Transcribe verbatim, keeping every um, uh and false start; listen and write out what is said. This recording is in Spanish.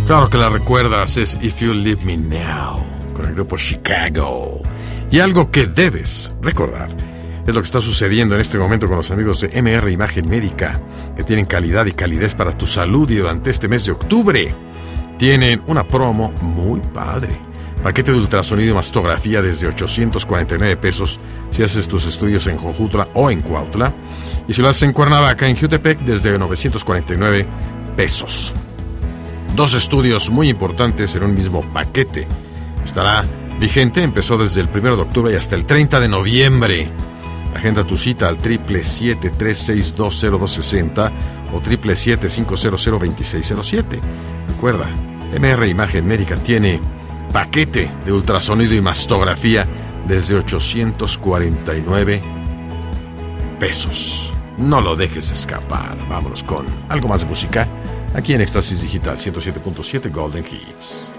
Claro que la recuerdas, es If You Leave Me Now, con el grupo Chicago. Y algo que debes recordar es lo que está sucediendo en este momento con los amigos de M R Imagen Médica, que tienen calidad y calidez para tu salud, y durante este mes de octubre tienen una promo muy padre. Paquete de ultrasonido y mastografía desde ochocientos cuarenta y nueve pesos si haces tus estudios en Jojutla o en Cuautla. Y si lo haces en Cuernavaca, en Jutepec, desde novecientos cuarenta y nueve pesos. Dos estudios muy importantes en un mismo paquete. Estará vigente, empezó desde el primero de octubre y hasta el treinta de noviembre. Agenda tu cita al triple siete tres seis dos cero dos seis cero o triple siete cinco cero cero dos seis cero siete. Recuerda, M R Imagen Médica tiene paquete de ultrasonido y mastografía desde ochocientos cuarenta y nueve pesos. No lo dejes escapar. Vámonos con algo más de música aquí en Éxtasis Digital ciento siete punto siete Golden Hits.